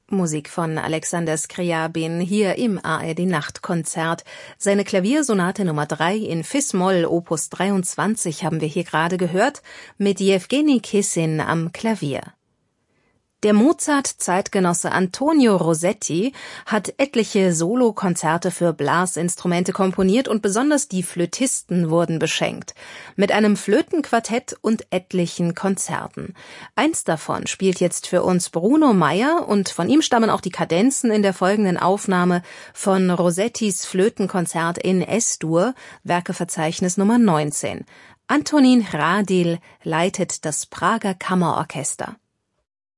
Musik von Alexander Scriabin hier im ARD-Nachtkonzert. Seine Klaviersonate Nummer 3 in Fis-Moll, Opus 23 haben wir hier gerade gehört, mit Jewgeni Kissin am Klavier. Der Mozart-Zeitgenosse Antonio Rossetti hat etliche Solokonzerte für Blasinstrumente komponiert und besonders die Flötisten wurden beschenkt. Mit einem Flötenquartett und etlichen Konzerten. Eins davon spielt jetzt für uns Bruno Meyer und von ihm stammen auch die Kadenzen in der folgenden Aufnahme von Rossettis Flötenkonzert in S-Dur, Werkeverzeichnis Nummer 19. Antonín Hrádil leitet das Prager Kammerorchester.